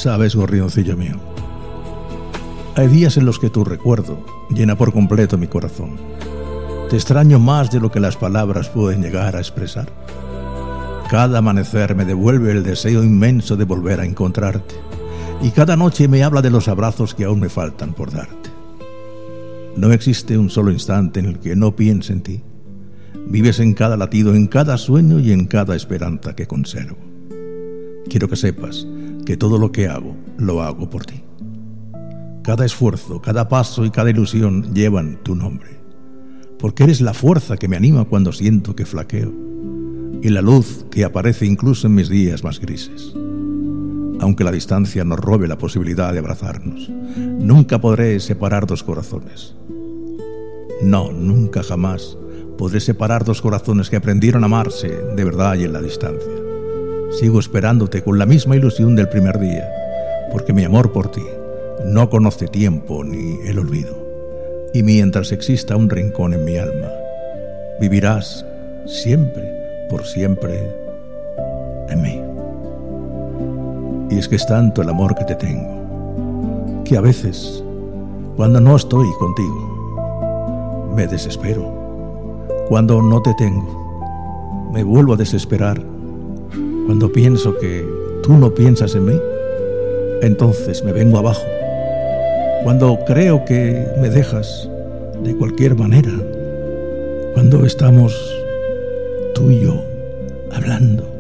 Sabes, gorrioncillo mío, hay días en los que tu recuerdo llena por completo mi corazón. Te extraño más de lo que las palabras pueden llegar a expresar. Cada amanecer me devuelve el deseo inmenso de volver a encontrarte, y cada noche me habla de los abrazos que aún me faltan por darte. No existe un solo instante en el que no piense en ti. Vives en cada latido, en cada sueño y en cada esperanza que conservo. Quiero que sepas que todo lo que hago, lo hago por ti. Cada esfuerzo, cada paso y cada ilusión llevan tu nombre, porque eres la fuerza que me anima cuando siento que flaqueo, y la luz que aparece incluso en mis días más grises. Aunque la distancia nos robe la posibilidad de abrazarnos, nunca podré separar dos corazones. No, nunca jamás podré separar dos corazones que aprendieron a amarse de verdad y en la distancia. Sigo esperándote con la misma ilusión del primer día, porque mi amor por ti no conoce tiempo ni el olvido. Y mientras exista un rincón en mi alma, vivirás siempre, por siempre, en mí. Y es que es tanto el amor que te tengo, que a veces, cuando no estoy contigo, me desespero. Cuando no te tengo, me vuelvo a desesperar. Cuando pienso que tú no piensas en mí, entonces me vengo abajo. Cuando creo que me dejas de cualquier manera, cuando estamos tú y yo hablando,